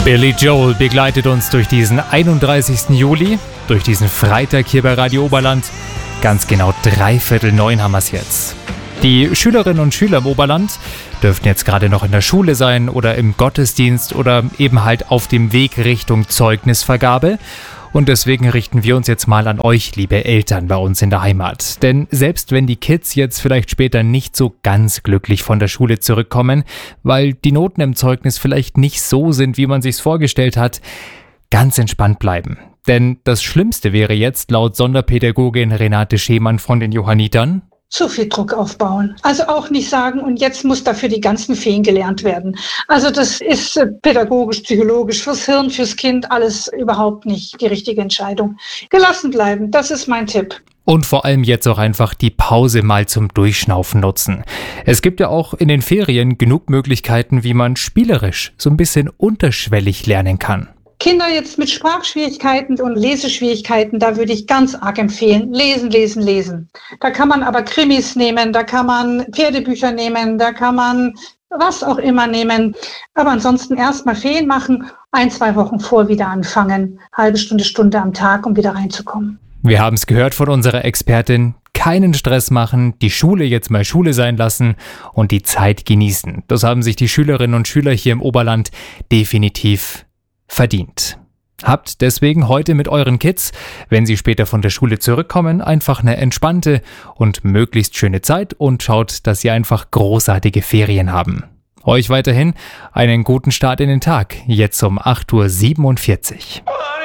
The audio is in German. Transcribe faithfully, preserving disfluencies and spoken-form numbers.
Billy Joel begleitet uns durch diesen einunddreißigsten Juli, durch diesen Freitag hier bei Radio Oberland. Ganz genau dreiviertel neun haben wir es jetzt. Die Schülerinnen und Schüler im Oberland dürften jetzt gerade noch in der Schule sein oder im Gottesdienst oder eben halt auf dem Weg Richtung Zeugnisvergabe. Und deswegen richten wir uns jetzt mal an euch, liebe Eltern bei uns in der Heimat. Denn selbst wenn die Kids jetzt vielleicht später nicht so ganz glücklich von der Schule zurückkommen, weil die Noten im Zeugnis vielleicht nicht so sind, wie man sich's vorgestellt hat, ganz entspannt bleiben. Denn das Schlimmste wäre jetzt laut Sonderpädagogin Renate Schemann von den Johannitern: zu viel Druck aufbauen. Also auch nicht sagen, und jetzt muss dafür die ganzen Feen gelernt werden. Also das ist pädagogisch, psychologisch, fürs Hirn, fürs Kind alles überhaupt nicht die richtige Entscheidung. Gelassen bleiben, das ist mein Tipp. Und vor allem jetzt auch einfach die Pause mal zum Durchschnaufen nutzen. Es gibt ja auch in den Ferien genug Möglichkeiten, wie man spielerisch so ein bisschen unterschwellig lernen kann. Kinder jetzt mit Sprachschwierigkeiten und Leseschwierigkeiten, da würde ich ganz arg empfehlen, lesen, lesen, lesen. Da kann man aber Krimis nehmen, da kann man Pferdebücher nehmen, da kann man was auch immer nehmen. Aber ansonsten erstmal Ferien machen, ein, zwei Wochen vor wieder anfangen, halbe Stunde, Stunde am Tag, um wieder reinzukommen. Wir haben es gehört von unserer Expertin: keinen Stress machen, die Schule jetzt mal Schule sein lassen und die Zeit genießen. Das haben sich die Schülerinnen und Schüler hier im Oberland definitiv verdient. Habt deswegen heute mit euren Kids, wenn sie später von der Schule zurückkommen, einfach eine entspannte und möglichst schöne Zeit und schaut, dass sie einfach großartige Ferien haben. Euch weiterhin einen guten Start in den Tag, jetzt um acht Uhr siebenundvierzig.